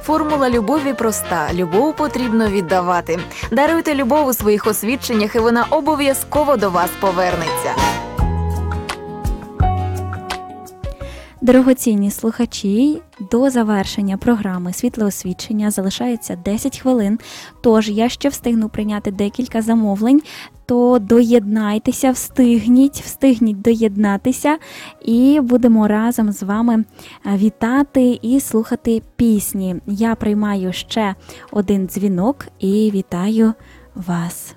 формула любові проста. Любов потрібно віддавати. Даруйте любов у своїх освідченнях, і вона обов'язково до вас повернеться. Дорогоцінні слухачі, до завершення програми «Світле освідчення» залишається 10 хвилин, тож я ще встигну прийняти декілька замовлень, то доєднайтеся, встигніть доєднатися, і будемо разом з вами вітати і слухати пісні. Я приймаю ще один дзвінок і вітаю вас.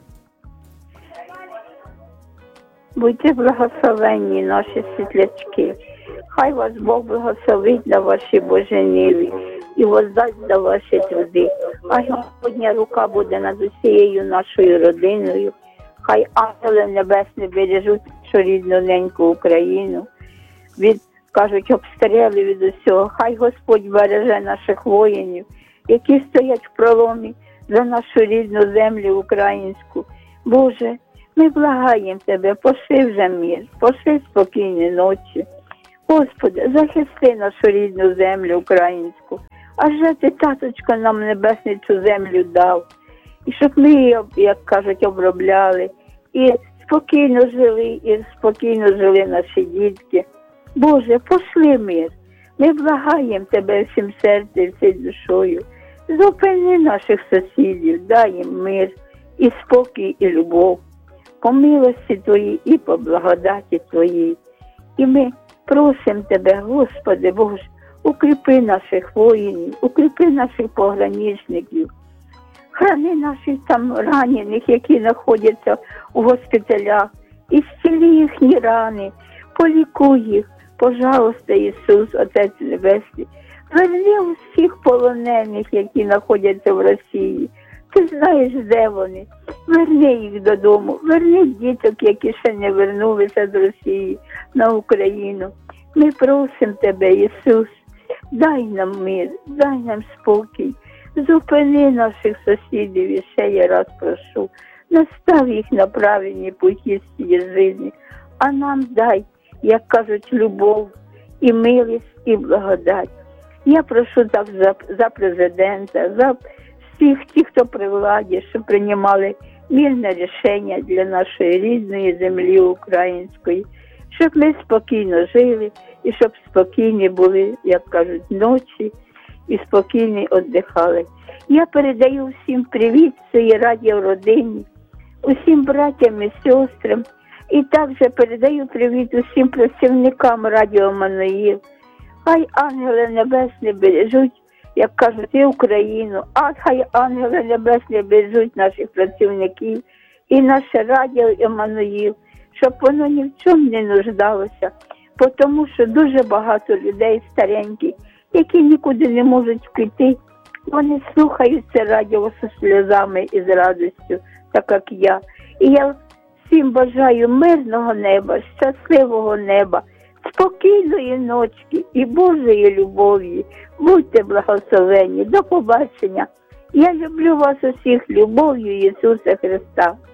Будьте благословенні, наші світлячки. Хай вас Бог благословить на ваші боженілі і воздасть за ваші труди. Хай Господня рука буде над усією нашою родиною. Хай ангели небесні бережуть нашу рідну неньку Україну від, кажуть, обстрілів, від усього. Хай Господь береже наших воїнів, які стоять в проломі за нашу рідну землю українську. Боже, ми благаємо Тебе, пошли вже мир, пошли спокійні ночі. Господи, захисти нашу рідну землю українську. Адже Ти, таточко, нам небесний цю землю дав. І щоб ми її, як кажуть, обробляли. І спокійно жили наші дітки. Боже, пошли мир. Ми благаємо Тебе всім серцем, всією душою. Зупини наших сусідів, дай їм мир, і спокій, і любов. По милості Твоїй і по благодаті Твоїй. І ми просимо Тебе, Господи Боже, укріпи наших воїнів, укріпи наших пограничників, храни наших там ранених, які знаходяться у госпіталях, і зціли їхні рани, полікуй їх, пожалуйста, Ісус, Отець Небесний. Верни усіх полонених, які знаходяться в Росії. Ти знаєш, де вони. Верни їх додому, верни діток, які ще не вернулися з Росії на Україну. Ми просимо Тебе, Ісус, дай нам мир, дай нам спокій. Зупини наших сусідів, і ще я раз прошу. Настав їх на правильні путі з цієї житті. А нам дай, як кажуть, любов, і милість, і благодать. Я прошу так за президента, за всіх тих, хто при владі, щоб приймали мирне рішення для нашої рідної землі української, щоб ми спокійно жили і щоб спокійні були, як кажуть, ночі і спокійно віддихали. Я передаю всім привіт своїй радіородині, усім братям і сестрам, і також передаю привіт усім працівникам Радіо Мануїл. Хай ангели небесні бережуть, як кажуть, і Україну, а хай ангели небесні бережуть наших працівників і наше Радіо Еммануїл, щоб воно ні в чому не нуждалося, тому що дуже багато людей стареньких, які нікуди не можуть піти, вони слухають це радіо зі сльозами і з радістю, так як я. І я всім бажаю мирного неба, щасливого неба, спокійної ночки і Божої любові. Будьте благословені. До побачення. Я люблю вас усіх любов'ю Ісуса Христа.